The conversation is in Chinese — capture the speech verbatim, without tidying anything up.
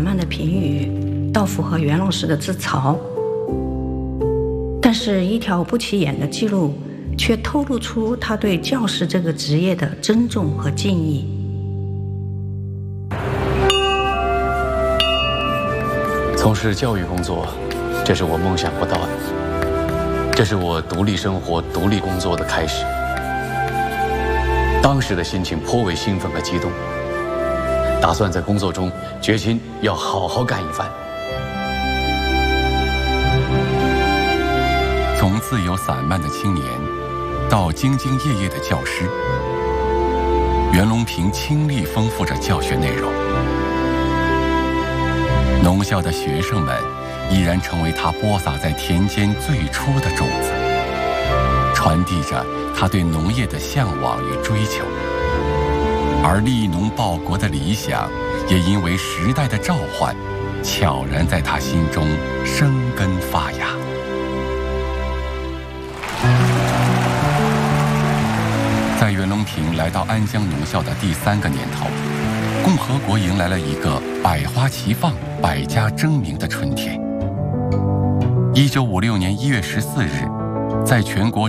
漫的评语，倒符合袁老师的自嘲。但是，一条不起眼的记录，却透露出他对教师这个职业的尊重和敬意。 从事教育工作，这是我梦想不到的，这是我独立生活、独立工作的开始。当时的心情颇为兴奋和激动，打算在工作中决心要好好干一番。 从自由散漫的青年，到兢兢业业的教师，袁隆平倾力丰富着教学内容。农校的学生们依然成为他播撒在田间最初的种子，传递着他对农业的向往与追求。而立农报国的理想，也因为时代的召唤，悄然在他心中生根发芽。在袁隆平来到安江农校的第三个年头，共和国迎来了一个百花齐放、百家争鸣的春天。一九五六年一月十四日，在全国